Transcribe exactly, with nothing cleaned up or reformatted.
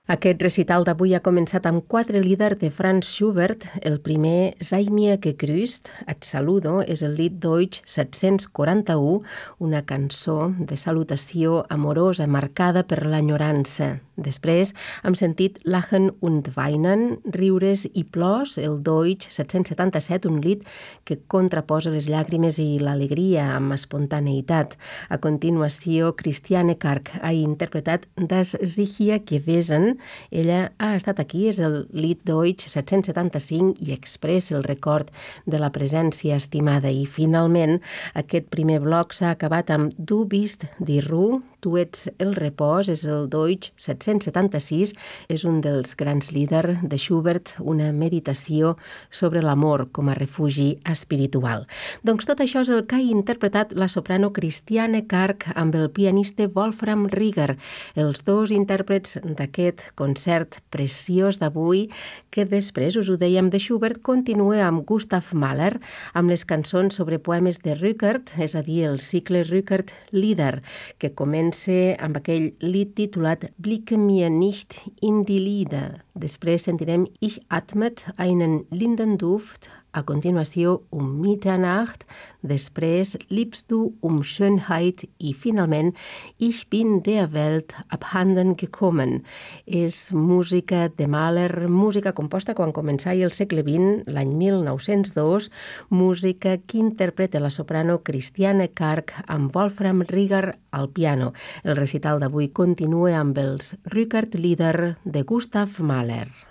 Aquest recital d'avui ha començat amb quatre líders de Franz Schubert. El primer, Sei mir gegrüßt, et saludo, és el Lied Deutsch set-cents quaranta-u, una cançó de salutació amorosa marcada per l'enyorança. Després hem sentit Lachen und Weinen, riures i plors, el Deutsch set-cents setanta-set, un lied que contraposa les llàgrimes i l'alegria amb espontaneïtat. A continuació, Christiane Karg ha interpretat Das Sicher gewesen. Ella ha estat aquí, és el Lied Deutsch set-cents setanta-cinc i expressa el record de la presència estimada. I finalment, aquest primer bloc s'ha acabat amb Du bist die Ruhe, tu ets el repòs, és el Deutsch set-cents setanta-sis, és un dels grans líders de Schubert, una meditació sobre l'amor com a refugi espiritual. Doncs tot això és el que ha interpretat la soprano Christiane Karg amb el pianista Wolfram Rieger, els dos intèrprets d'aquest concert preciós d'avui, que després, us ho dèiem, de Schubert continua amb Gustav Mahler, amb les cançons sobre poemes de Rückert, és a dir, el cicle Rückert Lieder, que comença amb aquell lied titulat Blicke mir nicht in die Lieder. Després sentirem Ich atmet einen Lindenduft, a continuació Um Mitternacht, després Liebst du um Schönheit i finalment Ich bin der Welt abhanden gekommen. És música de Mahler, música composta quan començava el segle vint, l'any mil nou-cents dos, música que interpreta la soprano Christiane Karg amb Wolfram Rieger al piano. El recital d'avui continua amb els Rückert Lieder de Gustav Mahler.